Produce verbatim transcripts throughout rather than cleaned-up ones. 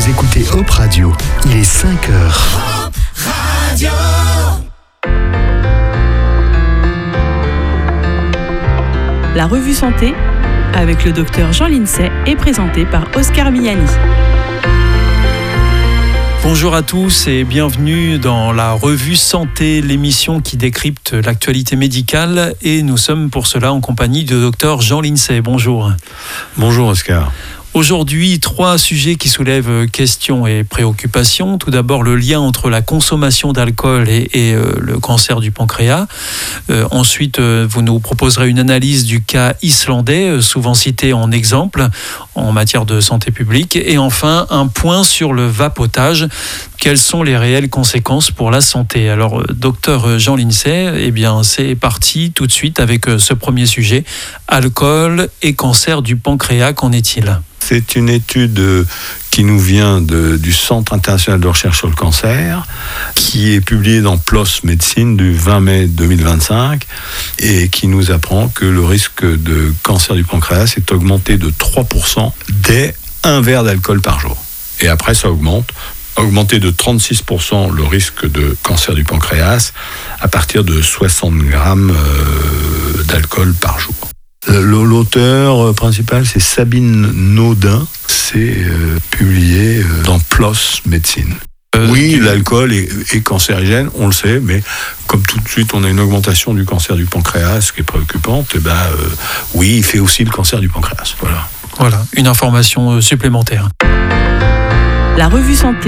Vous écoutez Hop Radio, il est cinq heures. Hop Radio. La revue Santé, avec le docteur Jean Lincey, est présentée par Oscar Miani. Bonjour à tous et bienvenue dans la revue Santé, l'émission qui décrypte l'actualité médicale. Et nous sommes pour cela en compagnie du docteur Jean Lincey. Bonjour. Bonjour Oscar. Aujourd'hui, trois sujets qui soulèvent questions et préoccupations. Tout d'abord, le lien entre la consommation d'alcool et, et euh, le cancer du pancréas. Euh, ensuite, euh, vous nous proposerez une analyse du cas islandais, euh, souvent cité en exemple en matière de santé publique. Et enfin, un point sur le vapotage. Quelles sont les réelles conséquences pour la santé? Alors, euh, docteur Jean Lincey, eh bien, c'est parti tout de suite avec euh, ce premier sujet. Alcool et cancer du pancréas, qu'en est-il? C'est une étude qui nous vient de, du Centre international de recherche sur le cancer, qui est publiée dans P L O S Médecine du vingt mai deux mille vingt-cinq et qui nous apprend que le risque de cancer du pancréas est augmenté de trois pour cent dès un verre d'alcool par jour. Et après, ça augmente. Augmenté de trente-six pour cent le risque de cancer du pancréas à partir de soixante grammes euh, d'alcool par jour. L'auteur principal, c'est Sabine Naudin. C'est euh, publié euh, dans P L O S Médecine. Euh, oui, l'alcool est, est cancérigène, on le sait, mais comme tout de suite on a une augmentation du cancer du pancréas qui est préoccupante, et ben euh, oui, il fait aussi le cancer du pancréas. Voilà. Voilà, une information supplémentaire. La revue Santé.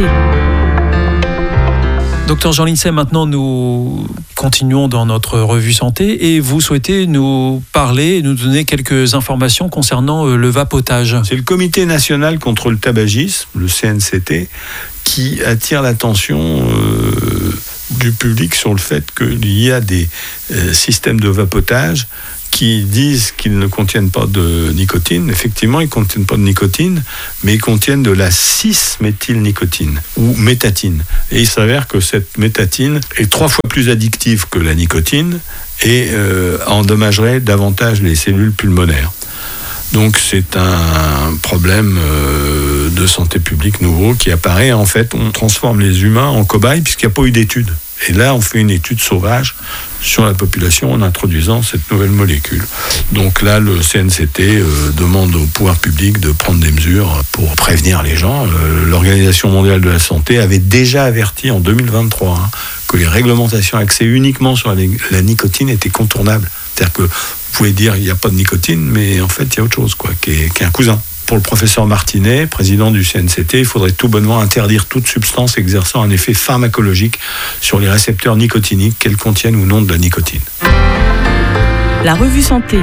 Docteur Jean Lincey, maintenant nous continuons dans notre revue Santé et vous souhaitez nous parler, nous donner quelques informations concernant le vapotage. C'est le Comité national contre le tabagisme, le C N C T, qui attire l'attention euh, du public sur le fait qu'il y a des euh, systèmes de vapotage qui disent qu'ils ne contiennent pas de nicotine. Effectivement, ils ne contiennent pas de nicotine, mais ils contiennent de la six-méthylnicotine, ou métatine. Et il s'avère que cette métatine est trois fois plus addictive que la nicotine et euh, endommagerait davantage les cellules pulmonaires. Donc c'est un problème euh, de santé publique nouveau qui apparaît. En fait, on transforme les humains en cobayes puisqu'il n'y a pas eu d'études. Et là, on fait une étude sauvage sur la population en introduisant cette nouvelle molécule. Donc là, le C N C T euh, demande au pouvoir public de prendre des mesures pour prévenir les gens. Euh, L'Organisation mondiale de la santé avait déjà averti en deux mille vingt-trois hein, que les réglementations axées uniquement sur la, la nicotine étaient contournables. C'est-à-dire que vous pouvez dire il n'y a pas de nicotine, mais en fait, il y a autre chose, quoi, qui est, qui est un cousin. Pour le professeur Martinet, président du C N C T, il faudrait tout bonnement interdire toute substance exerçant un effet pharmacologique sur les récepteurs nicotiniques, qu'elles contiennent ou non de la nicotine. La revue Santé.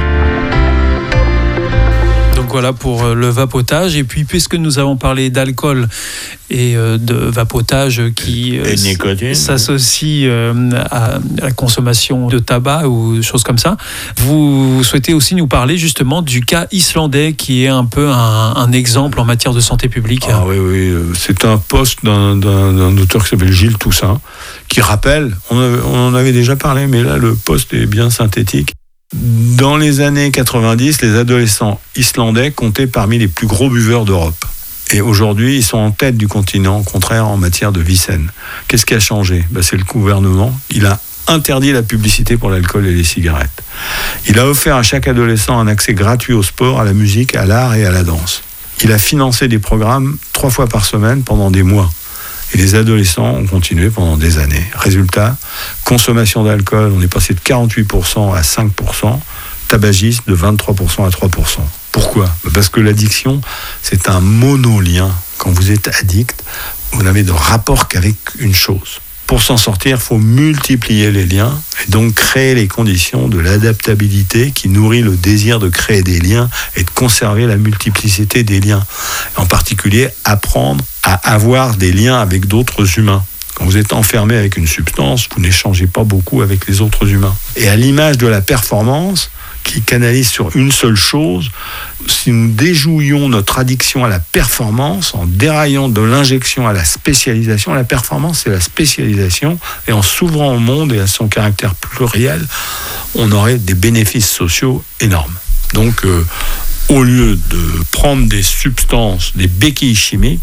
Donc voilà pour le vapotage. Et puis, puisque nous avons parlé d'alcool et de vapotage qui euh, s'associe euh, à la consommation de tabac ou choses comme ça, vous souhaitez aussi nous parler justement du cas islandais qui est un peu un, un exemple en matière de santé publique. Ah oui, oui. C'est un post d'un, d'un, d'un auteur qui s'appelle Gilles Toussaint qui rappelle, on, avait, on en avait déjà parlé, mais là le post est bien synthétique. Dans les années quatre-vingt-dix, les adolescents islandais comptaient parmi les plus gros buveurs d'Europe. Et aujourd'hui, ils sont en tête du continent, au contraire, en matière de vie saine. Qu'est-ce qui a changé ? Ben, c'est le gouvernement. Il a interdit la publicité pour l'alcool et les cigarettes. Il a offert à chaque adolescent un accès gratuit au sport, à la musique, à l'art et à la danse. Il a financé des programmes trois fois par semaine pendant des mois. Et les adolescents ont continué pendant des années. Résultat, consommation d'alcool, on est passé de quarante-huit pour cent à cinq pour cent, tabagisme de vingt-trois pour cent à trois pour cent. Pourquoi ? Parce que l'addiction, c'est un monolien. Quand vous êtes addict, vous n'avez de rapport qu'avec une chose. Pour s'en sortir, il faut multiplier les liens et donc créer les conditions de l'adaptabilité qui nourrit le désir de créer des liens et de conserver la multiplicité des liens. En particulier, apprendre à avoir des liens avec d'autres humains. Quand vous êtes enfermé avec une substance, vous n'échangez pas beaucoup avec les autres humains. Et à l'image de la performance, qui canalise sur une seule chose, si nous déjouions notre addiction à la performance, en déraillant de l'injection à la spécialisation, la performance c'est la spécialisation, et en s'ouvrant au monde et à son caractère pluriel, on aurait des bénéfices sociaux énormes. Donc, euh, au lieu de prendre des substances, des béquilles chimiques,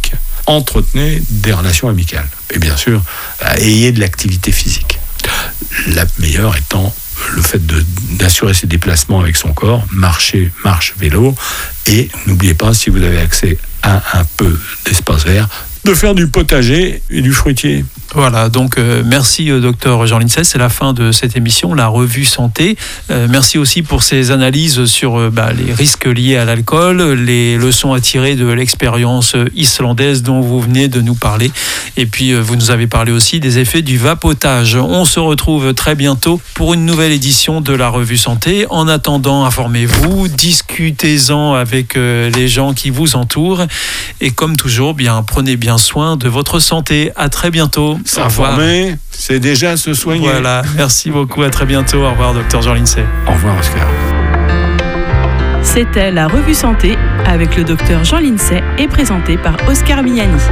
entretenez des relations amicales. Et bien sûr, ayez de l'activité physique. La meilleure étant le fait de, d'assurer ses déplacements avec son corps, marcher, marche, vélo, et n'oubliez pas, si vous avez accès à un peu d'espace vert, de faire du potager et du fruitier. Voilà, donc euh, merci euh, docteur Jean Lincey, c'est la fin de cette émission, la revue santé. Euh, merci aussi pour ces analyses sur euh, bah, les risques liés à l'alcool, les leçons à tirer de l'expérience islandaise dont vous venez de nous parler. Et puis euh, vous nous avez parlé aussi des effets du vapotage. On se retrouve très bientôt pour une nouvelle édition de la revue santé. En attendant, informez-vous, discutez-en avec euh, les gens qui vous entourent. Et comme toujours, bien prenez bien soin de votre santé. À très bientôt. S'informer, c'est déjà se soigner. Voilà, merci beaucoup, à très bientôt. Au revoir, docteur Jean Lincey. Au revoir, Oscar. C'était la revue santé avec le docteur Jean Lincey et présenté par Oscar Miani.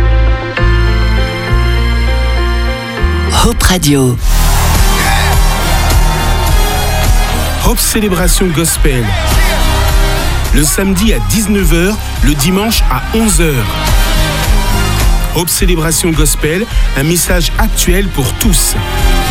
Hope Radio. Hope Célébration Gospel. Le samedi à dix-neuf heures, le dimanche à onze heures. Hope Célébration Gospel, un message actuel pour tous.